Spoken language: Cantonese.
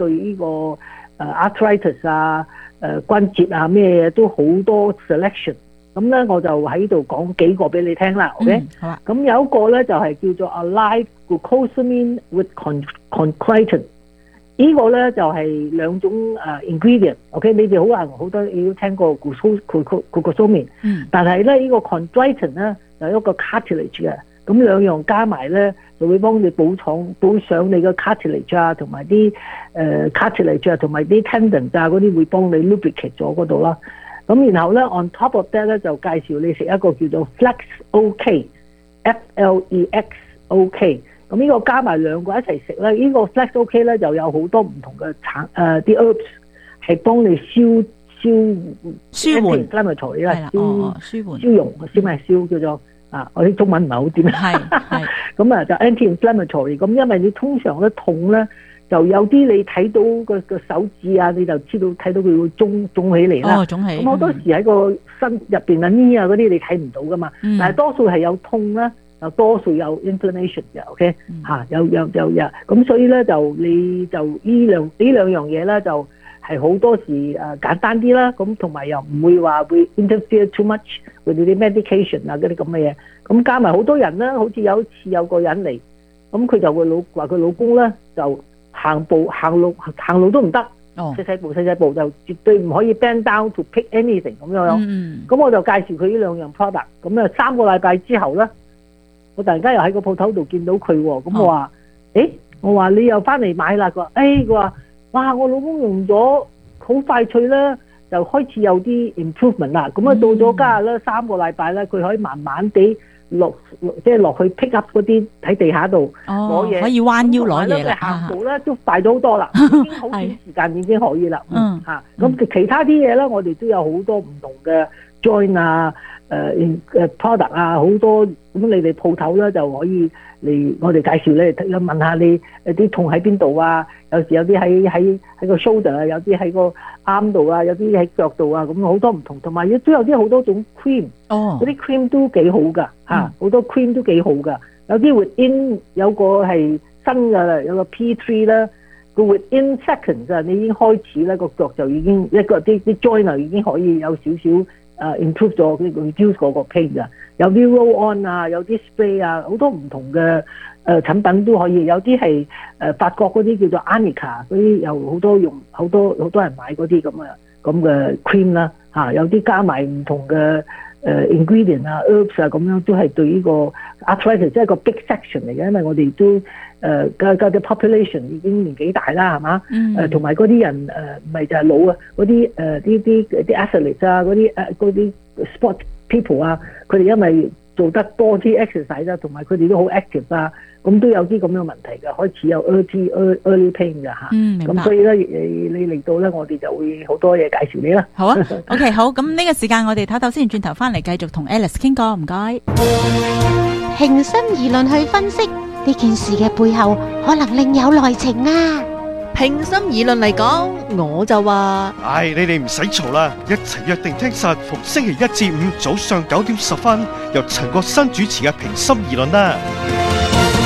對呢個arthritis 啊、關節啊咩嘢都好多 selection。咁咧我就喺度講幾個俾你聽啦 ，OK？ 好啊。 咁有一個咧就係叫做 Allied glucosamine with chondroitin。呢個咧就係兩種ingredient，OK？ 你哋好多你都聽過 glucosamine，但係咧呢個 chondroitin 咧就係一個 cartilage 嘅，咁兩樣加埋咧就會幫你補上你嘅 cartilage 啊，同埋啲cartilage 啊，同埋啲 tendon 啊嗰啲會幫你 lubricate 咗嗰度啦。咁然後咧 on top of that 咧就介紹你食一個叫做 Flex OK，FLEX OK。咁呢個加埋兩個一齊食咧，呢個 Flex OK 咧就有好多唔同嘅啲 herbs 係幫你舒緩 inflammatory 啦，消融叫做我啲中文唔係好掂。係咁啊，就 anti-inflammatory。咁因為你通常咧痛咧，就有啲你睇到個手指啊，你就知道睇到佢會腫起嚟啦。腫起。咁好多時喺個身入邊啊、knee 啊嗰啲你睇唔到噶嘛，但係多數係有痛啦。有多數有 inflammation 嘅 ，OK 有，咁所以咧就你就呢兩樣嘢咧就係好多時簡單啲啦，咁同埋又唔會話會 interfere too much with 啲 medication 啊嗰啲咁嘅嘢，咁加埋好多人咧，好似有一次有個人嚟，咁佢就話佢老公咧就行路都唔得，細步就絕對唔可以 bend down to pick anything 咁樣，咁我就介紹佢呢兩樣 product， 咁啊3個禮拜之後咧。我突然間又喺個鋪頭度見到佢喎，咁我話你又翻嚟買啦，佢話哇我老公用咗好快脆啦，就開始有啲 improvement 啦，咁啊到咗家下咧3個禮拜咧，佢可以慢慢地落去 pick up 嗰啲喺地下度攞嘢， 可以彎腰攞嘢啦， 行步咧都快咗好多啦，已經好短時間已經可以啦，咁其他啲嘢咧我哋都有好多唔同嘅 join 啊。product 啊，好多咁你哋鋪頭咧就可以嚟我哋介紹你問下你啲痛喺邊度啊？有時有啲喺個 shoulder 啊，有啲喺個 arm 度啊，有啲喺腳度啊，咁好多唔同，同埋都有啲好多種 cream，嗰啲 cream 都幾好噶好多 cream 都幾好噶，有啲 within 有個係新嘅啦，有個 P3 啦，個 within seconds 啊，你已經開始咧個腳就已經一個啲 joiner 已經可以有少少。improve 咗佢 reduce 嗰個 pain 㗎，有啲 roll on 啊，有啲 spray 啊，好多唔同嘅產品都可以，有啲係法國嗰啲叫做 Arnica 嗰啲，又好多用好多人買嗰啲咁嘅 cream 啦有啲加埋唔同嘅ingredient 啊 herbs 啊咁樣，都係對呢個 arthritis 即係個 big section 嚟嘅，因為我哋都嘅 population 已經年紀大啦，係嘛？同埋嗰啲人唔係就係老啊，嗰啲啲 athletes 啊，嗰啲 sport people 啊，佢哋因為做得多啲 exercise 啦，同埋佢哋都好 active 啊，咁都有啲咁樣問題嘅，開始有 early pain 嘅咁所以咧你嚟到咧，我哋就會好多嘢介紹你啦。 好啊，OK 好，咁呢個時間我哋唞唞先，轉頭翻嚟繼續同 Alice 傾過，唔該。 平心而論去分析呢件事嘅背後，可能另有內情啊！ 平心而論嚟講，我就話： 你哋唔使嘈啦，一齊約定聽實，逢星期1至5早上9點10分，由陳國新主持嘅平心而論啦。